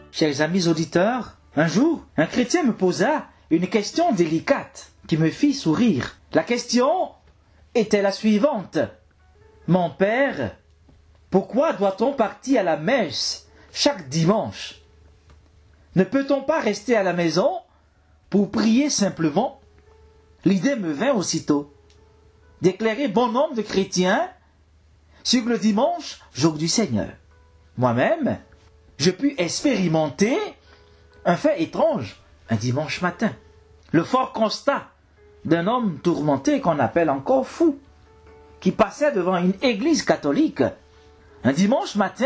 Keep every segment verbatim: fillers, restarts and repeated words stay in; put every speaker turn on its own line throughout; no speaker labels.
Chers amis auditeurs, un jour, un chrétien me posa une question délicate qui me fit sourire. La question était la suivante. Mon père, pourquoi doit-on partir à la messe chaque dimanche? Ne peut-on pas rester à la maison pour prier simplement? L'idée me vint aussitôt d'éclairer bon nombre de chrétiens sur le dimanche, jour du Seigneur. Moi-même, je pus expérimenter un fait étrange un dimanche matin. Le fort constat d'un homme tourmenté qu'on appelle encore fou, qui passait devant une église catholique un dimanche matin,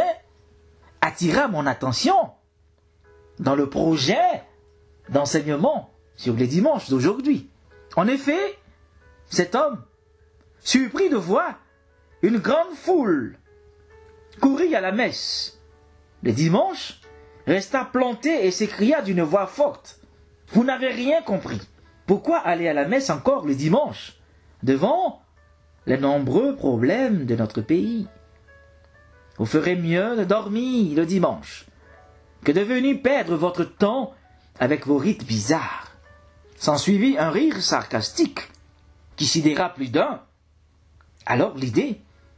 attira mon attention dans le projet d'enseignement sur les dimanches d'aujourd'hui. En effet, cet homme, surpris de voir une grande foule courir à la messe le dimanche, resta planté et s'écria d'une voix forte: « Vous n'avez rien compris. Pourquoi aller à la messe encore le dimanche, devant les nombreux problèmes de notre pays? Vous ferez mieux de dormir le dimanche que de venir perdre votre temps avec vos rites bizarres. » S'ensuivit un rire sarcastique qui sidéra plus d'un. Alors l'idée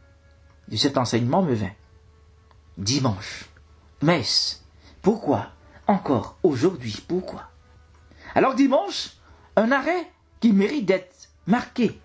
de cet enseignement me vint. Dimanche, messe, pourquoi encore aujourd'hui, pourquoi? Alors dimanche, un arrêt qui mérite d'être marqué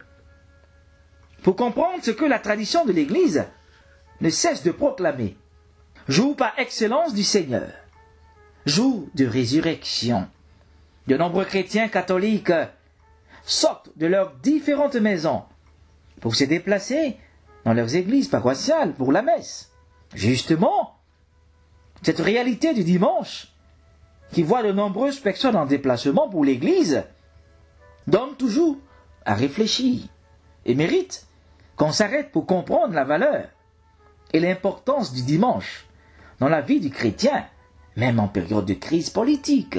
pour comprendre ce que la tradition de l'Église ne cesse de proclamer. Jour par excellence du Seigneur, jour de résurrection. De nombreux chrétiens catholiques sortent de leurs différentes maisons pour se déplacer dans leurs églises paroissiales pour la messe. Justement, cette réalité du dimanche, qui voit de nombreuses personnes en déplacement pour l'église, donne toujours à réfléchir et mérite qu'on s'arrête pour comprendre la valeur et l'importance du dimanche dans la vie du chrétien, même en période de crise politique.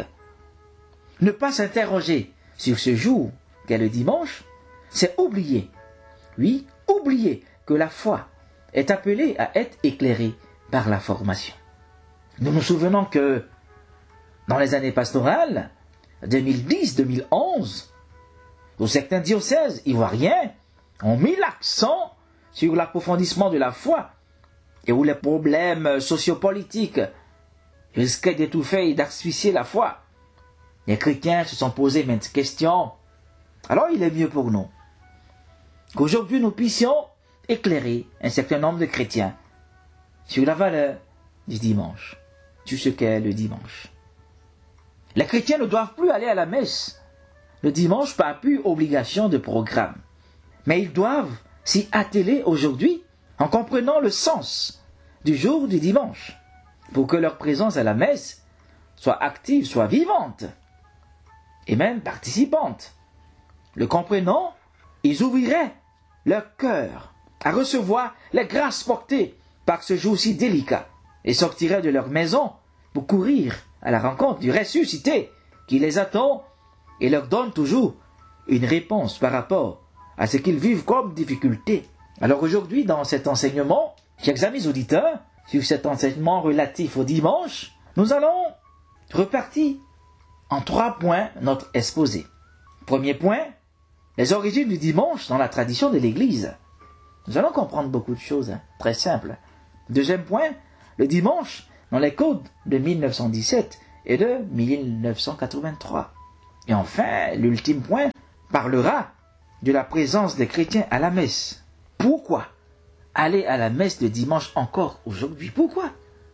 Ne pas s'interroger sur ce jour qu'est le dimanche, c'est oublier, oui, oublier que la foi est appelée à être éclairée par la formation. Nous nous souvenons que dans les années pastorales, deux mille dix deux mille onze, où certains diocèses ivoiriens ont mis l'accent sur l'approfondissement de la foi et où les problèmes sociopolitiques risquaient d'étouffer et d'asphyxier la foi, les chrétiens se sont posés maintes questions. Alors il est mieux pour nous qu'aujourd'hui nous puissions éclairer un certain nombre de chrétiens sur la valeur du dimanche, sur ce qu'est le dimanche. Les chrétiens ne doivent plus aller à la messe le dimanche par pure obligation de programme, mais ils doivent s'y atteler aujourd'hui en comprenant le sens du jour du dimanche, pour que leur présence à la messe soit active, soit vivante, et même participante. Le comprenant, ils ouvriraient leur cœur à recevoir les grâces portées par ce jour si délicat et sortiraient de leur maison pour courir à la rencontre du ressuscité qui les attend et leur donne toujours une réponse par rapport à ce qu'ils vivent comme difficulté. Alors aujourd'hui, dans cet enseignement, chers amis auditeurs, sur cet enseignement relatif au dimanche, nous allons repartir en trois points notre exposé. Premier point, les origines du dimanche dans la tradition de l'Église. Nous allons comprendre beaucoup de choses, hein, très simples. Deuxième point, le dimanche dans les codes de mille neuf cent dix-sept et de mille neuf cent quatre-vingt-trois. Et enfin, l'ultime point parlera de la présence des chrétiens à la messe. Pourquoi aller à la messe le dimanche encore aujourd'hui? Pourquoi?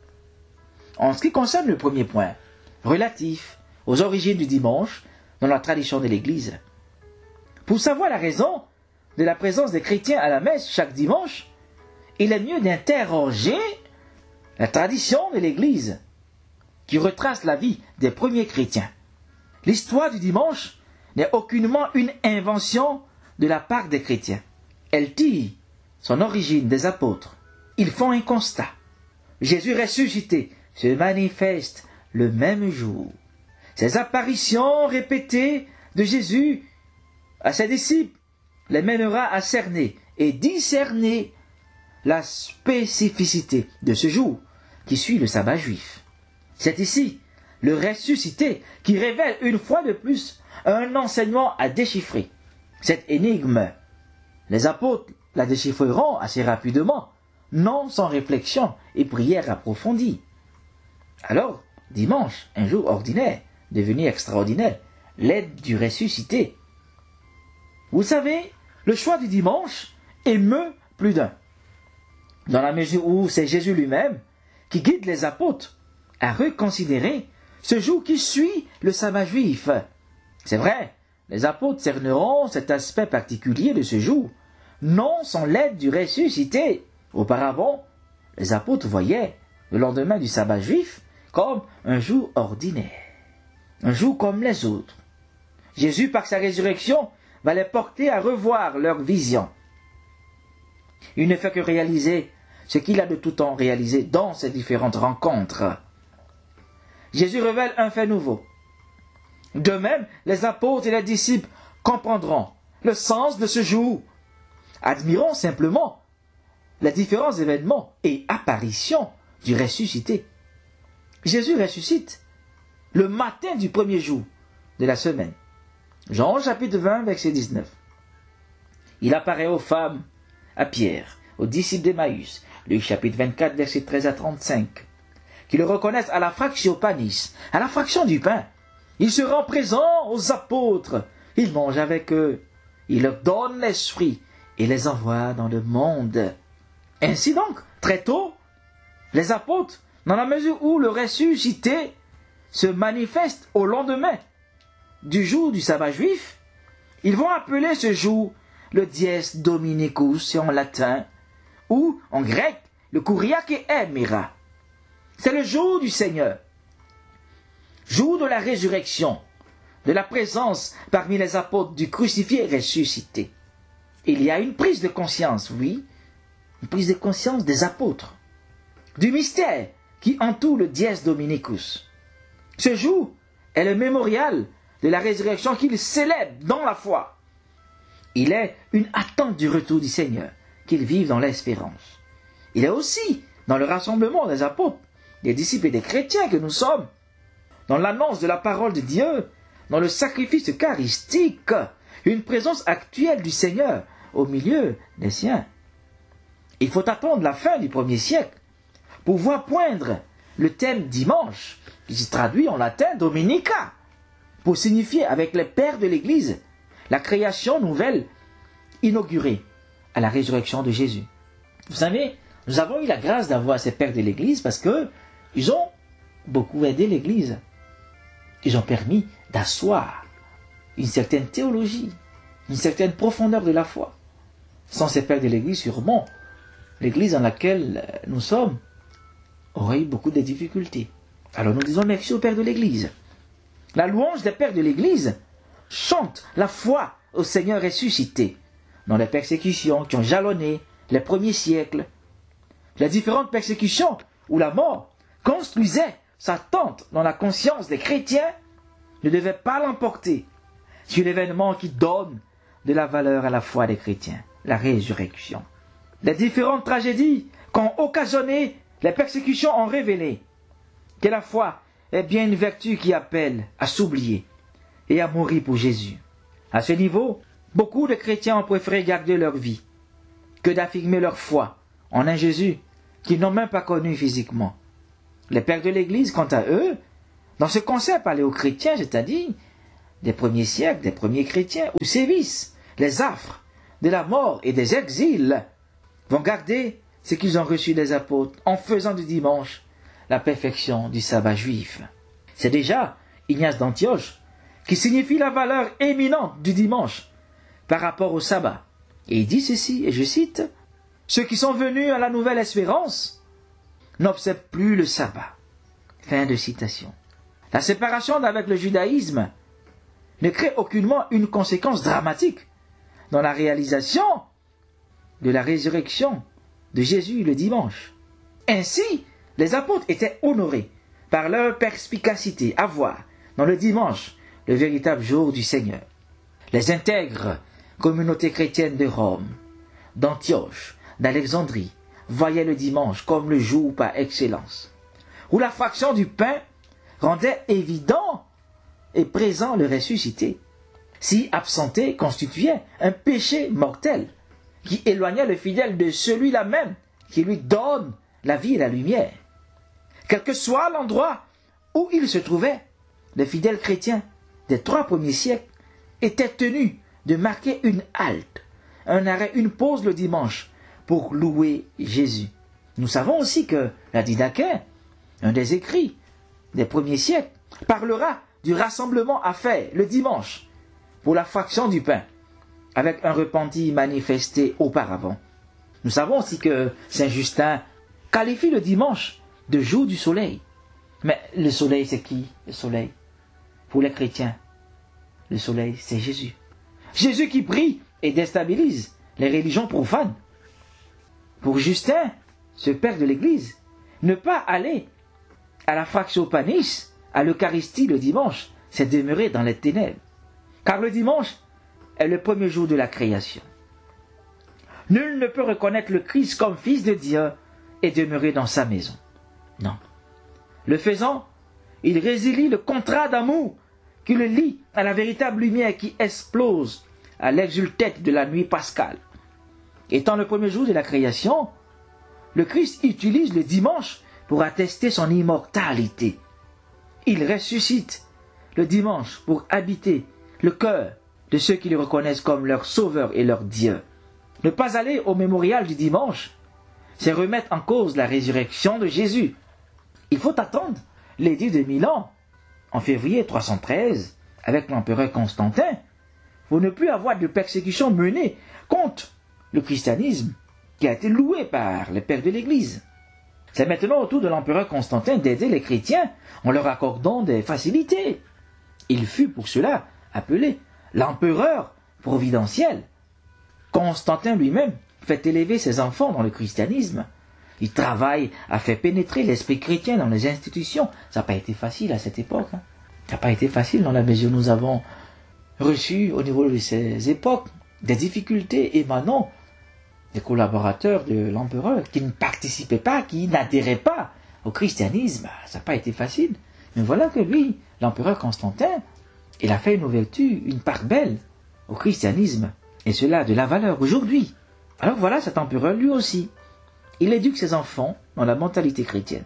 En ce qui concerne le premier point, relatif aux origines du dimanche dans la tradition de l'Église, pour savoir la raison de la présence des chrétiens à la messe chaque dimanche, il est mieux d'interroger la tradition de l'Église qui retrace la vie des premiers chrétiens. L'histoire du dimanche n'est aucunement une invention de la part des chrétiens. Elle tire son origine des apôtres. Ils font un constat. Jésus ressuscité se manifeste le même jour. Ces apparitions répétées de Jésus à ses disciples les mènera à cerner et discerner la spécificité de ce jour qui suit le sabbat juif. C'est ici le ressuscité qui révèle une fois de plus un enseignement à déchiffrer. Cette énigme, les apôtres la déchiffreront assez rapidement, non sans réflexion et prière approfondie. Alors, dimanche, un jour ordinaire, devenu extraordinaire, l'aide du ressuscité. Vous savez, le choix du dimanche émeut plus d'un, dans la mesure où c'est Jésus lui-même qui guide les apôtres à reconsidérer ce jour qui suit le sabbat juif. C'est vrai, les apôtres cerneront cet aspect particulier de ce jour, non sans l'aide du ressuscité. Auparavant, les apôtres voyaient le lendemain du sabbat juif comme un jour ordinaire, un jour comme les autres. Jésus, par sa résurrection, va les porter à revoir leur vision. Il ne fait que réaliser ce qu'il a de tout temps réalisé dans ces différentes rencontres. Jésus révèle un fait nouveau. De même, les apôtres et les disciples comprendront le sens de ce jour. Admirons simplement les différents événements et apparitions du ressuscité. Jésus ressuscite le matin du premier jour de la semaine. Jean chapitre vingt, verset dix-neuf. Il apparaît aux femmes, à Pierre, aux disciples d'Emmaüs, Luc chapitre vingt-quatre, verset treize à trente-cinq, qui le reconnaissent à la fraction panis, à la fraction du pain. Il se rend présent aux apôtres, il mange avec eux, il leur donne l'esprit et les envoie dans le monde. Ainsi donc, très tôt, les apôtres, dans la mesure où le ressuscité se manifeste au lendemain du jour du sabbat juif, ils vont appeler ce jour le dies dominicus en latin, ou en grec le kuriake emira. C'est le jour du Seigneur, jour de la résurrection, de la présence parmi les apôtres du crucifié et ressuscité. Il y a une prise de conscience, oui, une prise de conscience des apôtres, du mystère qui entoure le dies dominicus. Ce jour est le mémorial de la résurrection qu'ils célèbrent dans la foi. Il est une attente du retour du Seigneur, qu'ils vivent dans l'espérance. Il est aussi dans le rassemblement des apôtres, des disciples et des chrétiens que nous sommes, dans l'annonce de la parole de Dieu, dans le sacrifice eucharistique, une présence actuelle du Seigneur au milieu des siens. Il faut attendre la fin du premier siècle pour voir poindre le thème dimanche, qui se traduit en latin Dominica, pour signifier avec les pères de l'Église la création nouvelle inaugurée à la résurrection de Jésus. Vous savez, nous avons eu la grâce d'avoir ces pères de l'Église parce que ils ont beaucoup aidé l'Église. Ils ont permis d'asseoir une certaine théologie, une certaine profondeur de la foi. Sans ces pères de l'Église, sûrement, l'Église dans laquelle nous sommes aurait eu beaucoup de difficultés. Alors nous disons merci aux pères de l'Église. La louange des pères de l'Église chante la foi au Seigneur ressuscité dans les persécutions qui ont jalonné les premiers siècles. Les différentes persécutions où la mort construisait sa tente dans la conscience des chrétiens ne devait pas l'emporter sur l'événement qui donne de la valeur à la foi des chrétiens, la résurrection. Les différentes tragédies qu'ont occasionné les persécutions ont révélé que la foi est bien une vertu qui appelle à s'oublier et à mourir pour Jésus. À ce niveau, beaucoup de chrétiens ont préféré garder leur vie que d'affirmer leur foi en un Jésus qu'ils n'ont même pas connu physiquement. Les pères de l'Église, quant à eux, dans ce concept paléochrétien, c'est-à-dire des premiers siècles, des premiers chrétiens, où sévissent les affres de la mort et des exils, vont garder ce qu'ils ont reçu des apôtres en faisant du dimanche la perfection du sabbat juif. C'est déjà Ignace d'Antioche qui signifie la valeur éminente du dimanche par rapport au sabbat. Et il dit ceci, et je cite, « Ceux qui sont venus à la nouvelle espérance n'observent plus le sabbat. » Fin de citation. La séparation avec le judaïsme ne crée aucunement une conséquence dramatique dans la réalisation de la résurrection de Jésus le dimanche. Ainsi, les apôtres étaient honorés par leur perspicacité à voir dans le dimanche le véritable jour du Seigneur. Les intègres communautés chrétiennes de Rome, d'Antioche, d'Alexandrie voyaient le dimanche comme le jour par excellence, où la fraction du pain rendait évident et présent le ressuscité. S'y absenter constituait un péché mortel qui éloignait le fidèle de celui-là même qui lui donne la vie et la lumière. Quel que soit l'endroit où il se trouvait, les fidèles chrétiens des trois premiers siècles étaient tenus de marquer une halte, un arrêt, une pause le dimanche pour louer Jésus. Nous savons aussi que la Didaquée, un des écrits des premiers siècles, parlera du rassemblement à faire le dimanche pour la fraction du pain, avec un repenti manifesté auparavant. Nous savons aussi que Saint Justin qualifie le dimanche de jour du soleil. Mais le soleil, c'est qui, le soleil? Pour les chrétiens, le soleil, c'est Jésus. Jésus qui brille et déstabilise les religions profanes. Pour Justin, ce père de l'Église, ne pas aller à la fraction panis, à l'Eucharistie le dimanche, c'est demeurer dans les ténèbres. Car le dimanche est le premier jour de la création. Nul ne peut reconnaître le Christ comme fils de Dieu et demeurer dans sa maison. Non. Le faisant, il résilie le contrat d'amour qui le lie à la véritable lumière qui explose à l'exultète de la nuit pascale. Étant le premier jour de la création, le Christ utilise le dimanche pour attester son immortalité. Il ressuscite le dimanche pour habiter le cœur de ceux qui le reconnaissent comme leur sauveur et leur Dieu. Ne pas aller au mémorial du dimanche, c'est remettre en cause la résurrection de Jésus. Il faut attendre l'édit de Milan, en février trois cent treize, avec l'empereur Constantin, pour ne plus avoir de persécution menée contre le christianisme qui a été loué par les pères de l'Église. C'est maintenant au tour de l'empereur Constantin d'aider les chrétiens en leur accordant des facilités. Il fut pour cela appelé l'empereur providentiel. Constantin lui-même fait élever ses enfants dans le christianisme. Il travaille à faire pénétrer l'esprit chrétien dans les institutions. Ça n'a pas été facile à cette époque. Hein. Ça n'a pas été facile dans la mesure où nous avons reçu au niveau de ces époques des difficultés émanant des collaborateurs de l'empereur qui ne participaient pas, qui n'adhéraient pas au christianisme. Ça n'a pas été facile. Mais voilà que lui, l'empereur Constantin, il a fait une ouverture, une part belle au christianisme. Et cela a de la valeur aujourd'hui. Alors voilà cet empereur lui aussi. Il éduque ses enfants dans la mentalité chrétienne.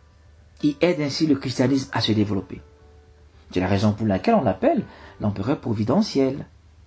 Il aide ainsi le christianisme à se développer. C'est la raison pour laquelle on l'appelle l'empereur providentiel.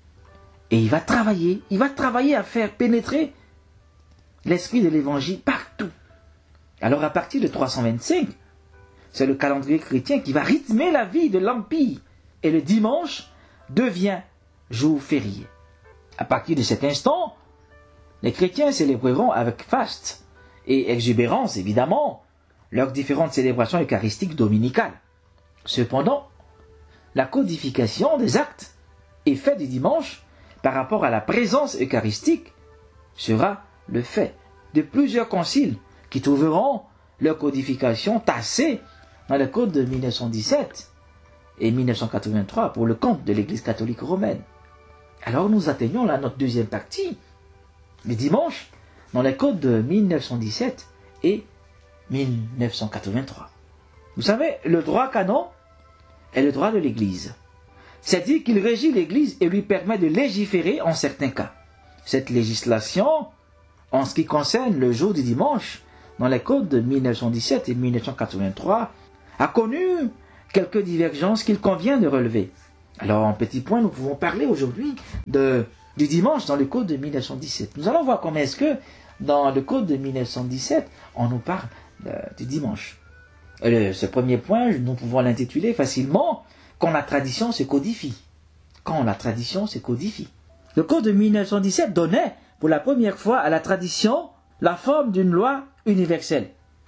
Et il va travailler, il va travailler à faire pénétrer l'esprit de l'évangile partout. Alors à partir de trois cent vingt-cinq, c'est le calendrier chrétien qui va rythmer la vie de l'Empire. Et le dimanche devient jour férié. À partir de cet instant, les chrétiens célébreront avec faste et exubérance, évidemment, leurs différentes célébrations eucharistiques dominicales. Cependant, la codification des actes et faits du dimanche par rapport à la présence eucharistique sera le fait de plusieurs conciles qui trouveront leur codification tassée dans le code de mille neuf cent dix-sept et mille neuf cent quatre-vingt-trois pour le compte de l'Église catholique romaine. Alors nous atteignons là notre deuxième partie, le dimanche, dans les codes de mille neuf cent dix-sept et mille neuf cent quatre-vingt-trois. Vous savez, le droit canon est le droit de l'Église. C'est-à-dire qu'il régit l'Église et lui permet de légiférer en certains cas. Cette législation, en ce qui concerne le jour du dimanche, dans les codes de mille neuf cent dix-sept et mille neuf cent quatre-vingt-trois, a connu quelques divergences qu'il convient de relever. Alors, en petit point, nous pouvons parler aujourd'hui de, du dimanche dans le code de mille neuf cent dix-sept. Nous allons voir comment est-ce que, dans le code de mille neuf cent dix-sept, on nous parle de, du dimanche. Et ce premier point, nous pouvons l'intituler facilement « Quand la tradition se codifie ». Quand la tradition se codifie. Le code de mille neuf cent dix-sept donnait, pour la première fois à la tradition, la forme d'une loi universelle.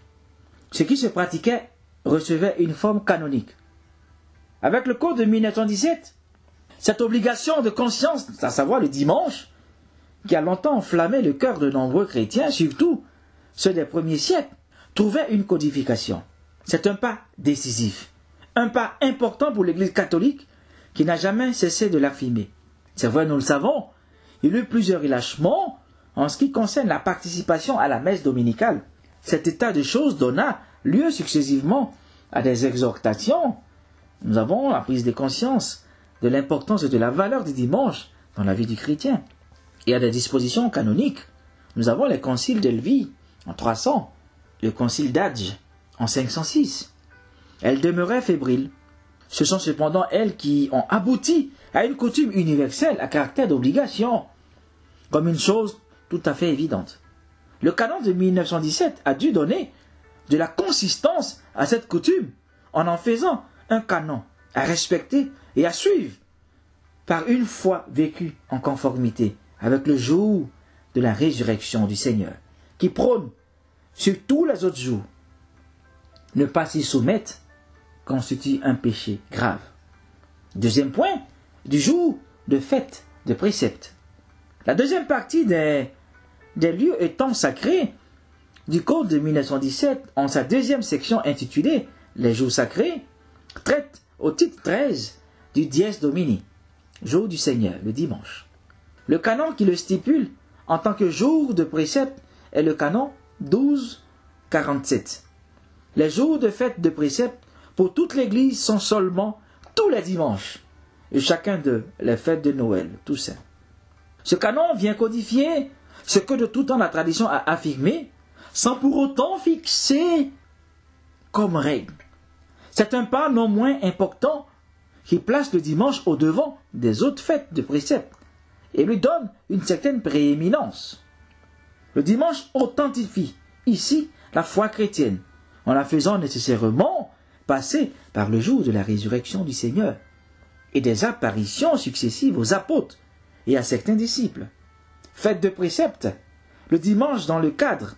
Ce qui se pratiquait recevait une forme canonique. Avec le code de mille neuf cent dix-sept, cette obligation de conscience, à savoir le dimanche, qui a longtemps enflammé le cœur de nombreux chrétiens, surtout ceux des premiers siècles, trouvait une codification. C'est un pas décisif, un pas important pour l'Église catholique qui n'a jamais cessé de l'affirmer. C'est vrai, nous le savons, il y a eu plusieurs relâchements en ce qui concerne la participation à la messe dominicale. Cet état de choses donna lieu successivement à des exhortations, nous avons la prise de conscience de l'importance et de la valeur du dimanche dans la vie du chrétien. Et à des dispositions canoniques, nous avons les conciles d'Elvie en trois cents, le concile d'Adj en cinq cent six. Elles demeuraient fébriles. Ce sont cependant elles qui ont abouti à une coutume universelle à caractère d'obligation, comme une chose tout à fait évidente. Le canon de mille neuf cent dix-sept a dû donner de la consistance à cette coutume en en faisant un canon à respecter et à suivre par une foi vécue en conformité avec le jour de la résurrection du Seigneur, qui prône sur tous les autres jours. Ne pas s'y soumettre constitue un péché grave. Deuxième point, du jour de fête de précepte. La deuxième partie des, des lieux et temps sacrés du Code de mille neuf cent dix-sept, en sa deuxième section intitulée « Les jours sacrés », traite au titre treize du Dies Domini, jour du Seigneur, le dimanche. Le canon qui le stipule en tant que jour de précepte est le canon douze quarante-sept. Les jours de fête de précepte pour toute l'Église sont seulement tous les dimanches, et chacun d'eux les fêtes de Noël, Toussaint. Ce canon vient codifier ce que de tout temps la tradition a affirmé, sans pour autant fixer comme règle. C'est un pas non moins important qui place le dimanche au devant des autres fêtes de précepte et lui donne une certaine prééminence. Le dimanche authentifie ici la foi chrétienne en la faisant nécessairement passer par le jour de la résurrection du Seigneur et des apparitions successives aux apôtres et à certains disciples. Fête de précepte, le dimanche dans le cadre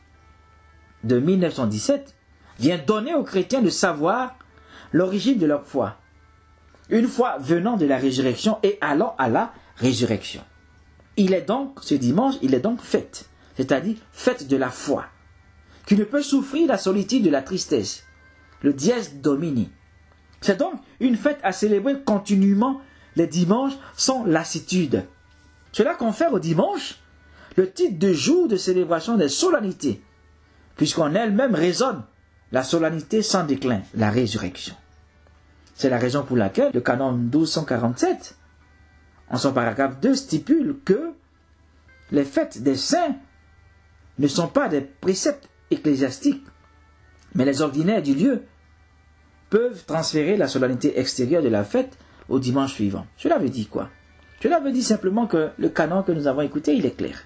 de mille neuf cent dix-sept vient donner aux chrétiens de savoir l'origine de leur foi, une foi venant de la résurrection et allant à la résurrection. Il est donc, ce dimanche, il est donc fête, c'est-à-dire fête de la foi, qui ne peut souffrir la solitude de la tristesse, le Dies Domini. C'est donc une fête à célébrer continuellement les dimanches sans lassitude. Cela confère au dimanche le titre de jour de célébration des solennités, puisqu'en elle-même résonne la solennité sans déclin, la résurrection. C'est la raison pour laquelle le canon douze cent quarante-sept, en son paragraphe deux, stipule que les fêtes des saints ne sont pas des préceptes ecclésiastiques, mais les ordinaires du lieu peuvent transférer la solennité extérieure de la fête au dimanche suivant. Cela veut dire quoi? Cela veut dire simplement que le canon que nous avons écouté, il est clair.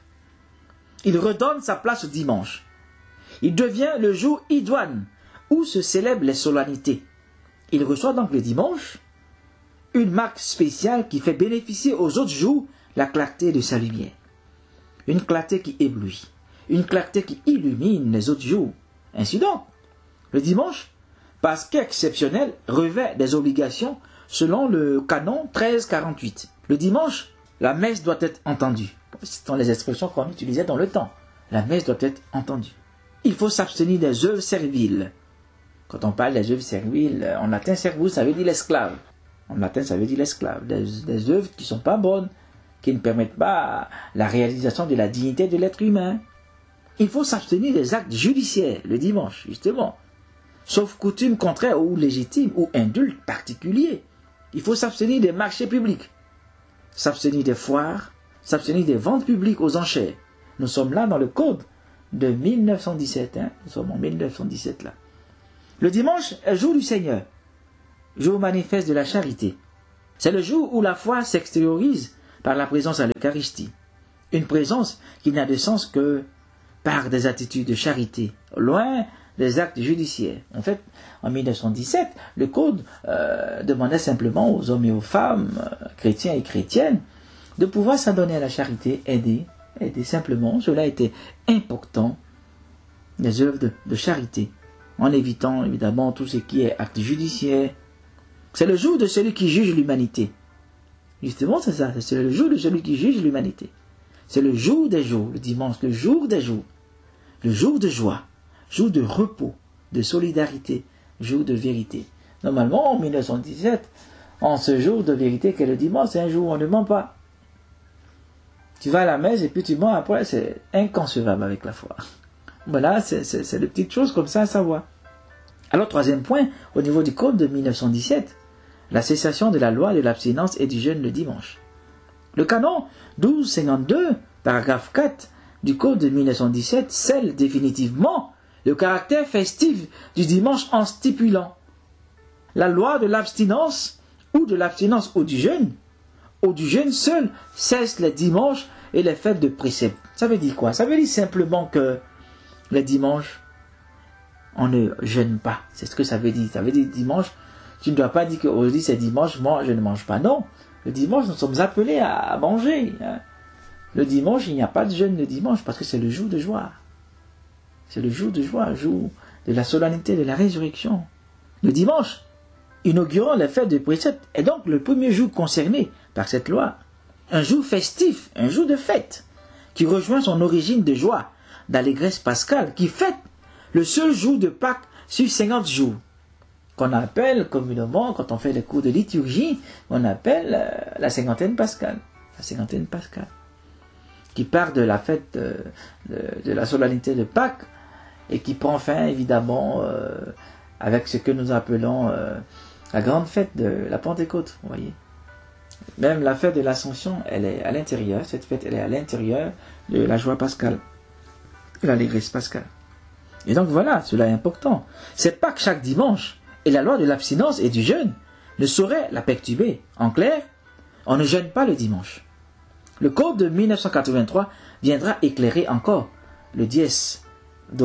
Il redonne sa place au dimanche. Il devient le jour idoine où se célèbrent les solennités. Il reçoit donc le dimanche une marque spéciale qui fait bénéficier aux autres jours la clarté de sa lumière. Une clarté qui éblouit, une clarté qui illumine les autres jours. Ainsi donc, le dimanche, parce qu'exceptionnel, revêt des obligations selon le canon treize quarante-huit. Le dimanche, la messe doit être entendue. Ce sont les expressions qu'on utilisait dans le temps. La messe doit être entendue. Il faut s'abstenir des œuvres serviles. Quand on parle des œuvres serviles, en latin, servus, ça veut dire l'esclave. En latin, ça veut dire l'esclave. Des, des œuvres qui ne sont pas bonnes, qui ne permettent pas la réalisation de la dignité de l'être humain. Il faut s'abstenir des actes judiciaires, le dimanche, justement. Sauf coutume contraire ou légitime ou indulte particulier. Il faut s'abstenir des marchés publics, s'abstenir des foires, s'abstenir des ventes publiques aux enchères. Nous sommes là dans le code de mille neuf cent dix-sept. Hein? Nous sommes en mille neuf cent dix-sept là. Le dimanche est jour du Seigneur, jour manifeste de la charité. C'est le jour où la foi s'extériorise par la présence à l'Eucharistie. Une présence qui n'a de sens que par des attitudes de charité, loin des actes judiciaires. En fait, en mille neuf cent dix-sept, le Code euh, demandait simplement aux hommes et aux femmes, euh, chrétiens et chrétiennes, de pouvoir s'adonner à la charité, aider, aider simplement. Cela était important, les œuvres de, de charité, en évitant évidemment tout ce qui est acte judiciaire. C'est le jour de celui qui juge l'humanité. Justement, c'est ça, c'est le jour de celui qui juge l'humanité. C'est le jour des jours, le dimanche, le jour des jours, le jour de joie, jour de repos, de solidarité, jour de vérité. Normalement, en mille neuf cent dix-sept, en ce jour de vérité qu'est le dimanche, c'est un jour où on ne ment pas. Tu vas à la messe et puis tu mens après, c'est inconcevable avec la foi. Voilà, c'est, c'est, c'est des petites choses comme ça à savoir. Alors, troisième point, au niveau du code de mille neuf cent dix-sept, la cessation de la loi de l'abstinence et du jeûne le dimanche. Le canon douze cinquante-deux, paragraphe quatre du code de mille neuf cent dix-sept scelle définitivement le caractère festif du dimanche en stipulant la loi de l'abstinence ou de l'abstinence ou du jeûne, ou du jeûne seul cesse les dimanches et les fêtes de précepte. Ça veut dire quoi? Ça veut dire simplement que les dimanches, on ne jeûne pas. C'est ce que ça veut dire. Ça veut dire dimanche, tu ne dois pas dire qu'aujourd'hui c'est dimanche, moi je ne mange pas. Non, le dimanche nous sommes appelés à manger. Le dimanche, il n'y a pas de jeûne le dimanche parce que c'est le jour de joie. C'est le jour de joie, le jour de la solennité de la résurrection. Le dimanche, inaugurant les fêtes de précepte, est donc le premier jour concerné par cette loi. Un jour festif, un jour de fête, qui rejoint son origine de joie, d'allégresse pascale, qui fête le seul jour de Pâques sur cinquante jours, qu'on appelle communément, quand on fait les cours de liturgie, on appelle euh, la cinquantaine pascale. La cinquantaine pascale, qui part de la fête de, de, de la solennité de Pâques, et qui prend fin évidemment euh, avec ce que nous appelons euh, la grande fête de la Pentecôte, vous voyez. Même la fête de l'Ascension, elle est à l'intérieur, cette fête, elle est à l'intérieur de la joie pascale, de l'allégresse pascale. Et donc voilà, cela est important. C'est pas que chaque dimanche, et la loi de l'abstinence et du jeûne ne saurait la perturber. En clair, on ne jeûne pas le dimanche. Le code de mille neuf cent quatre-vingt-trois viendra éclairer encore le dies